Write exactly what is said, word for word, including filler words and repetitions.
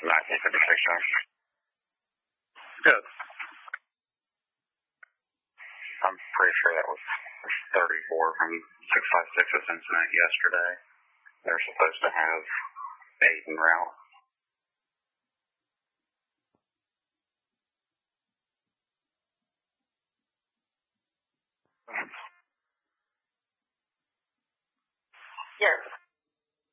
nineteen fifty-six, Josh. Good. I'm pretty sure that was thirty-four from six five six of Cincinnati yesterday. They're supposed to have eight en route. Yes.